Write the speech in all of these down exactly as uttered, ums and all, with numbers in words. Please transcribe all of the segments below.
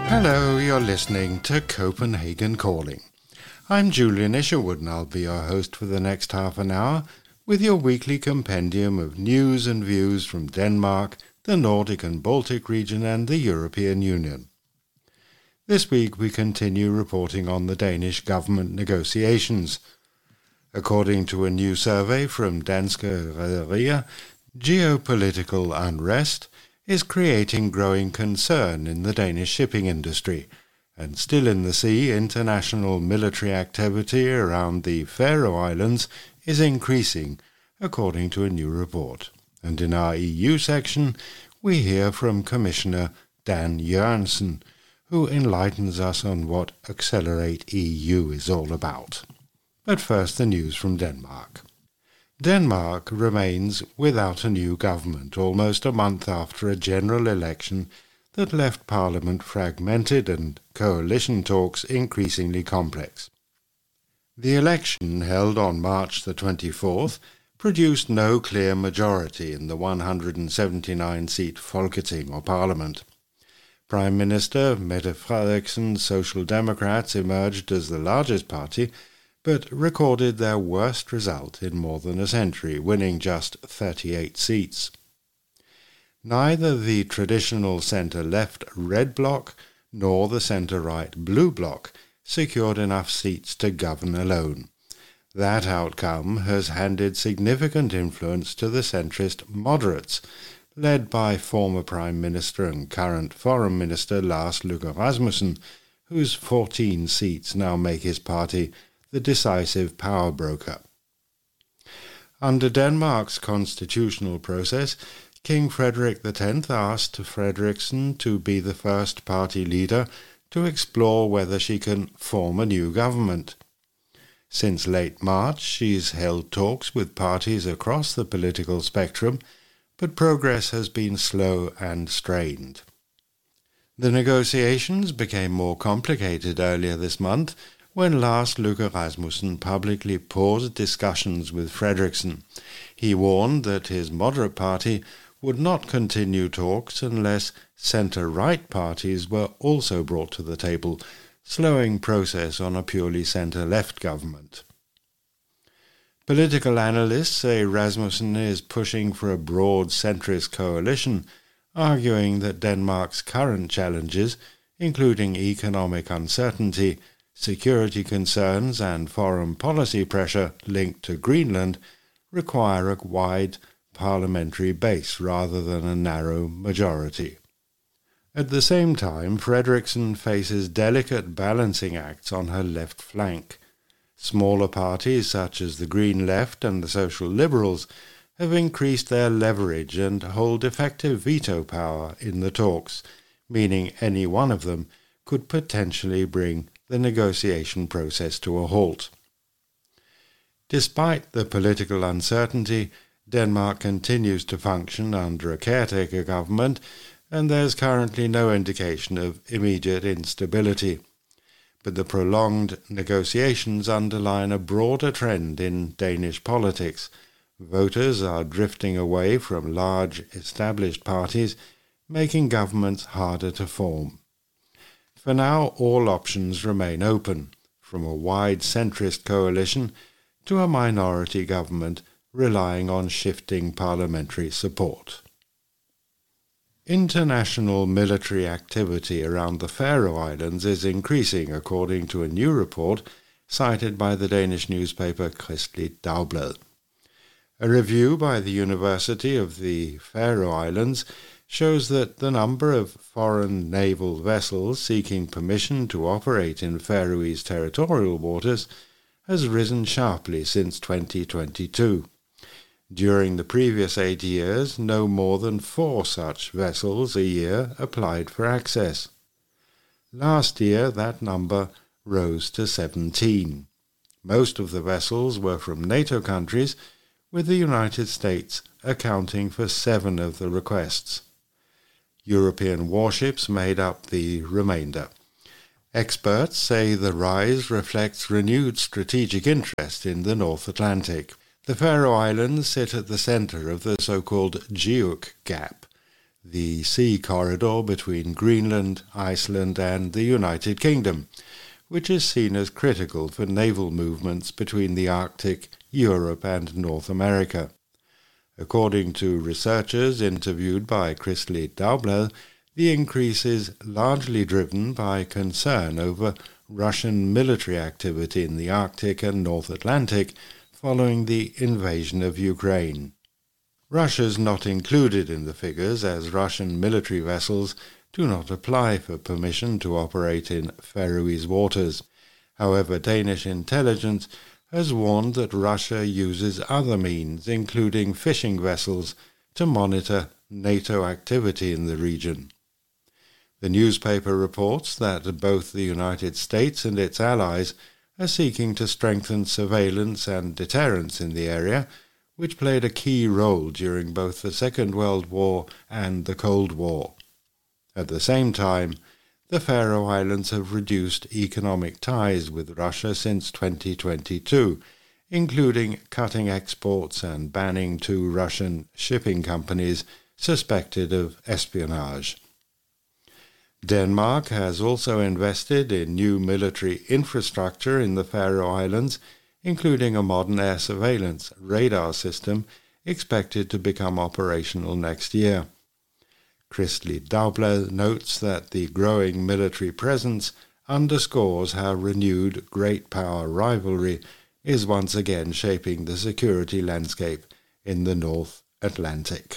Hello, you're listening to Copenhagen Calling. I'm Julian Isherwood and I'll be your host for the next half an hour with your weekly compendium of news and views from Denmark, the Nordic and Baltic region and the European Union. This week we continue reporting on the Danish government negotiations. According to a new survey from Danske Rederier, geopolitical unrest is creating growing concern in the Danish shipping industry, and still in the sea, international military activity around the Faroe Islands is increasing, according to a new report. And in our E U section, we hear from Commissioner Dan Jørgensen, who enlightens us on what Accelerate E U is all about. But first, the news from Denmark. Denmark remains without a new government almost a month after a general election that left Parliament fragmented and coalition talks increasingly complex. The election, held on March the twenty-fourth, produced no clear majority in the one hundred seventy-nine seat Folketing or Parliament. Prime Minister Mette Frederiksen's Social Democrats emerged as the largest party, but recorded their worst result in more than a century, winning just thirty-eight seats. Neither the traditional centre-left Red Bloc nor the centre-right Blue Bloc secured enough seats to govern alone. That outcome has handed significant influence to the centrist moderates, led by former Prime Minister and current Foreign Minister Lars Løkke Rasmussen, whose fourteen seats now make his party the decisive power broker. Under Denmark's constitutional process, King Frederik the Tenth asked Frederiksen to be the first party leader to explore whether she can form a new government. Since late March, she's held talks with parties across the political spectrum, but progress has been slow and strained. The negotiations became more complicated earlier this month when Lars Løkke Rasmussen publicly paused discussions with Frederiksen. He warned that his moderate party would not continue talks unless centre-right parties were also brought to the table, slowing process on a purely centre-left government. Political analysts say Rasmussen is pushing for a broad centrist coalition, arguing that Denmark's current challenges, including economic uncertainty, security concerns and foreign policy pressure linked to Greenland, require a wide parliamentary base rather than a narrow majority. At the same time, Frederiksen faces delicate balancing acts on her left flank. Smaller parties such as the Green Left and the Social Liberals have increased their leverage and hold effective veto power in the talks, meaning any one of them could potentially bring the negotiation process to a halt. Despite the political uncertainty, Denmark continues to function under a caretaker government, and there's currently no indication of immediate instability. But the prolonged negotiations underline a broader trend in Danish politics. Voters are drifting away from large established parties, making governments harder to form. For now, all options remain open, from a wide centrist coalition to a minority government relying on shifting parliamentary support. International military activity around the Faroe Islands is increasing, according to a new report cited by the Danish newspaper Kristeligt Dagblad. A review by the University of the Faroe Islands shows that the number of foreign naval vessels seeking permission to operate in Faroese territorial waters has risen sharply since twenty twenty-two. During the previous eight years, no more than four such vessels a year applied for access. Last year, that number rose to seventeen. Most of the vessels were from NATO countries, with the United States accounting for seven of the requests. European warships made up the remainder. Experts say the rise reflects renewed strategic interest in the North Atlantic. The Faroe Islands sit at the centre of the so-called Giuk Gap. the sea corridor between Greenland, Iceland and the United Kingdom, which is seen as critical for naval movements between the Arctic, Europe and North America. According to researchers interviewed by Christel Dagblad, the increase is largely driven by concern over Russian military activity in the Arctic and North Atlantic following the invasion of Ukraine. Russia's not included in the figures, as Russian military vessels do not apply for permission to operate in Faroese waters. However, Danish intelligence has warned that Russia uses other means, including fishing vessels, to monitor NATO activity in the region. The newspaper reports that both the United States and its allies are seeking to strengthen surveillance and deterrence in the area, which played a key role during both the Second World War and the Cold War. At the same time, the Faroe Islands have reduced economic ties with Russia since twenty twenty-two, including cutting exports and banning two Russian shipping companies suspected of espionage. Denmark has also invested in new military infrastructure in the Faroe Islands, including a modern air surveillance radar system expected to become operational next year. Christel Dagblad notes that the growing military presence underscores how renewed great power rivalry is once again shaping the security landscape in the North Atlantic.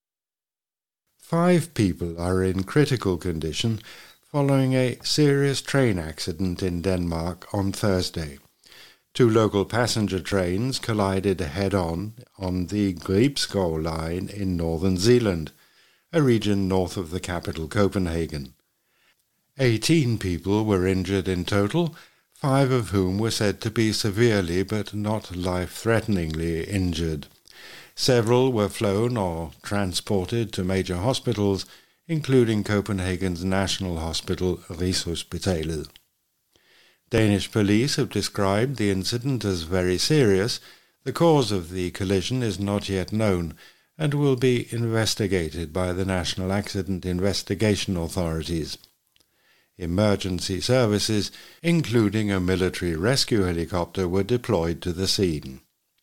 Five people are in critical condition following a serious train accident in Denmark on Thursday. Two local passenger trains collided head-on on the Gribskov line in northern Zealand, a region north of the capital Copenhagen. Eighteen people were injured in total, five of whom were said to be severely but not life-threateningly injured. Several were flown or transported to major hospitals, including Copenhagen's National Hospital, Rigshospitalet. Danish police have described the incident as very serious. The cause of the collision is not yet known and will be investigated by the National Accident Investigation Authorities. Emergency services, including a military rescue helicopter, were deployed to the scene.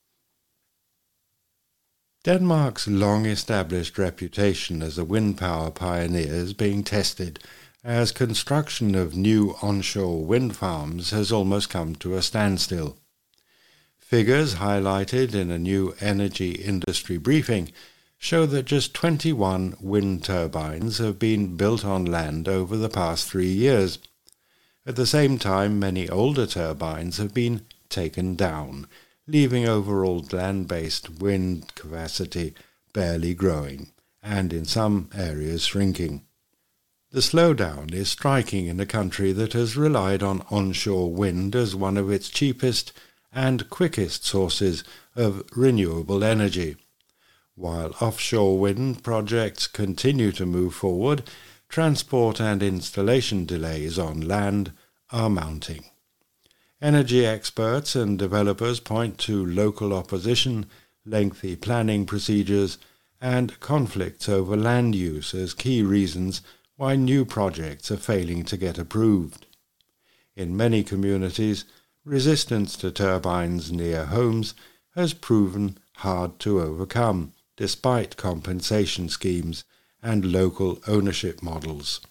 Denmark's long-established reputation as a wind power pioneer is being tested as construction of new onshore wind farms has almost come to a standstill. Figures highlighted in a new energy industry briefing show that just twenty-one wind turbines have been built on land over the past three years. At the same time, many older turbines have been taken down, leaving overall land-based wind capacity barely growing, and in some areas shrinking. The slowdown is striking in a country that has relied on onshore wind as one of its cheapest and quickest sources of renewable energy. While offshore wind projects continue to move forward, transport and installation delays on land are mounting. Energy experts and developers point to local opposition, lengthy planning procedures, and conflicts over land use as key reasons why new projects are failing to get approved. In many communities, resistance to turbines near homes has proven hard to overcome, despite compensation schemes and local ownership models.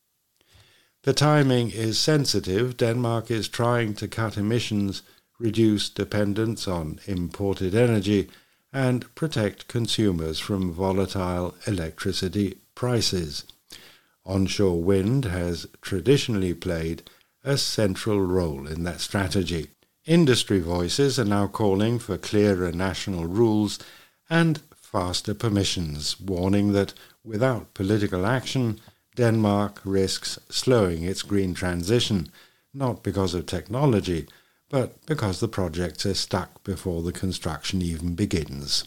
The timing is sensitive. Denmark is trying to cut emissions, reduce dependence on imported energy, and protect consumers from volatile electricity prices. Onshore wind has traditionally played a central role in that strategy. Industry voices are now calling for clearer national rules and faster permissions, warning that without political action, Denmark risks slowing its green transition, not because of technology, but because the projects are stuck before the construction even begins.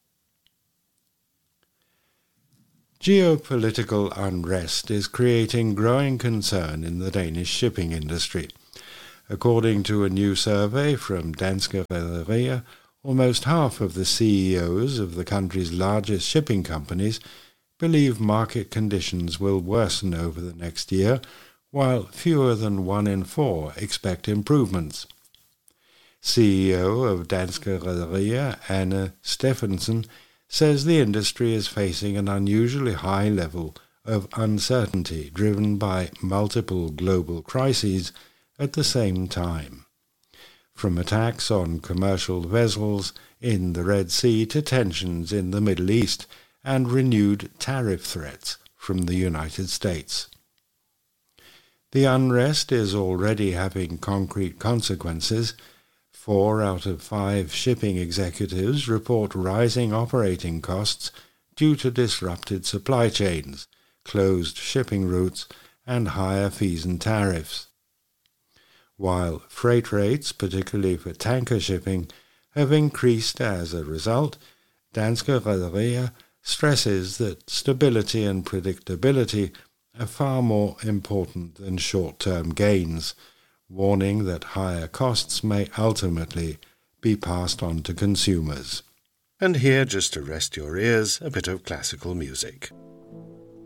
Geopolitical unrest is creating growing concern in the Danish shipping industry. According to a new survey from Danske Rederier, almost half of the C E Os of the country's largest shipping companies believe market conditions will worsen over the next year, while fewer than one in four expect improvements. C E O of Danske Rederier, Anne Steffensen, says the industry is facing an unusually high level of uncertainty driven by multiple global crises at the same time, from attacks on commercial vessels in the Red Sea to tensions in the Middle East and renewed tariff threats from the United States. The unrest is already having concrete consequences. Four out of five shipping executives report rising operating costs due to disrupted supply chains, closed shipping routes, and higher fees and tariffs. While freight rates, particularly for tanker shipping, have increased as a result, Danske Rederier stresses that stability and predictability are far more important than short-term gains, warning that higher costs may ultimately be passed on to consumers. And here, just to rest your ears, a bit of classical music.